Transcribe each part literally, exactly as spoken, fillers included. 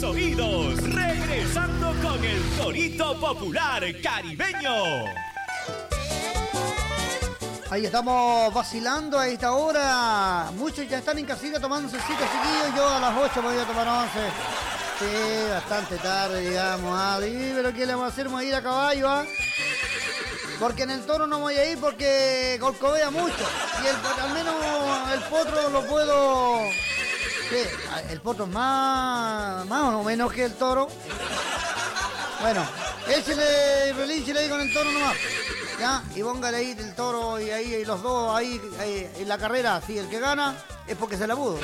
oídos, regresando con el Torito Popular Caribeño. Ahí estamos vacilando a esta hora. Muchos ya están en casita tomando cita, chiquillos. Yo a las ocho me voy a tomar once. Sí, bastante tarde, digamos. Ah, sí, pero ¿qué le vamos a hacer? Vamos a ir a caballo, ¿ah? Porque en el toro no voy a ir porque corcovea mucho. Y el, al menos el potro lo puedo... Sí, el potro es más, más o menos que el toro. Bueno, échele, relínchele ahí con el toro nomás. Ya, y póngale ahí el toro y ahí y los dos ahí, ahí en la carrera. Sí, el que gana es porque se la pudo.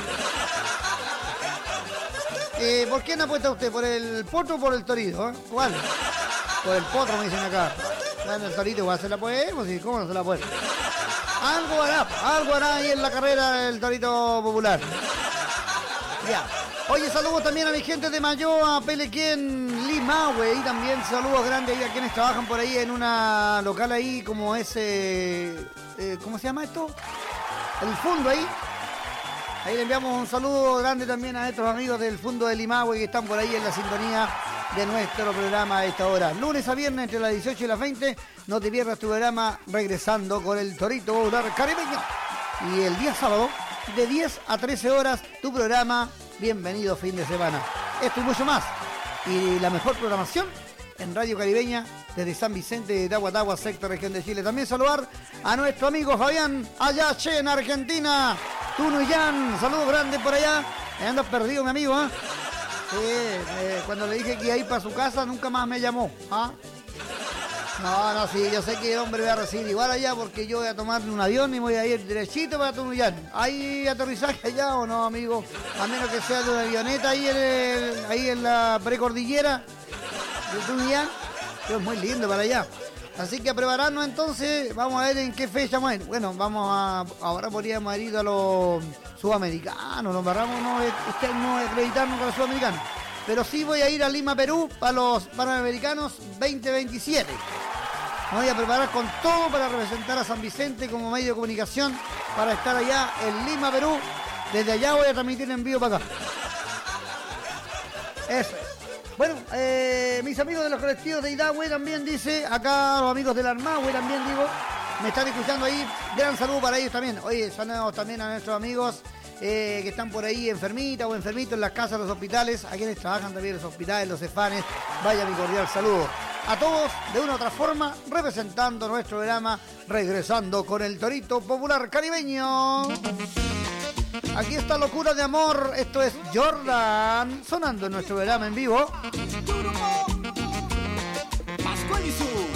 Eh, ¿Por quién apuesta usted? ¿Por el potro o por el torito? ¿Eh? ¿Cuál? Por el potro me dicen acá. Bueno, el torito igual se la puede, pues sí, ¿cómo no se la puede? Algo hará, algo hará ahí en la carrera el Torito Popular. Ya. Oye, saludos también a mi gente de Mayoa, Pelequén, Limahue, y también saludos grandes ahí a quienes trabajan por ahí en una local ahí como ese, eh, ¿cómo se llama esto? El Fundo ahí. Ahí le enviamos un saludo grande también a estos amigos del Fundo de Limahue que están por ahí en la sintonía de nuestro programa a esta hora. Lunes a viernes entre las dieciocho y las veinte, no te pierdas tu programa Regresando con el Torito Popular Caribeño. Y el día sábado, de diez a trece horas, tu programa Bienvenido Fin de Semana. Esto y mucho más. Y la mejor programación en Radio Caribeña desde San Vicente de Tahuatahua, sexta región de Chile. También saludar a nuestro amigo Fabián Ayache en Argentina. Tunuyán, saludos grandes por allá. Me andas perdido, mi amigo, ¿eh? Sí, eh, cuando le dije que iba a ir para su casa, nunca más me llamó. ¿Ah? No, no, sí, yo sé que el hombre va a recibir igual allá porque yo voy a tomar un avión y voy a ir derechito para Tunuyán. ¿Hay aterrizaje allá o no, amigo? A menos que sea de una avioneta ahí en, el, ahí en la precordillera de Tunuyán. Pero es muy lindo para allá. Así que a prepararnos entonces, vamos a ver en qué fecha vamos a ir. Bueno, vamos a, ahora podríamos haber ido a los sudamericanos, nos barramos, no, usted no acreditarnos con los sudamericanos. Pero sí voy a ir a Lima, Perú, para los Panamericanos veinte veintisiete. Me voy a preparar con todo para representar a San Vicente como medio de comunicación, para estar allá en Lima, Perú. Desde allá voy a transmitir en vivo para acá. Eso es. Bueno, eh, mis amigos de los colectivos de Idahue también dice, acá los amigos del Armahue también digo, me están escuchando ahí, gran saludo para ellos también. Oye, saludos también a nuestros amigos eh, que están por ahí enfermitas o enfermitos en las casas, los hospitales, a quienes trabajan también en los hospitales, los cefanes, vaya mi cordial saludo. A todos, de una u otra forma, representando nuestro programa, regresando con el Torito Popular Caribeño. Aquí está Locura de Amor, esto es Jordan, sonando en nuestro programa en vivo. Pascual y su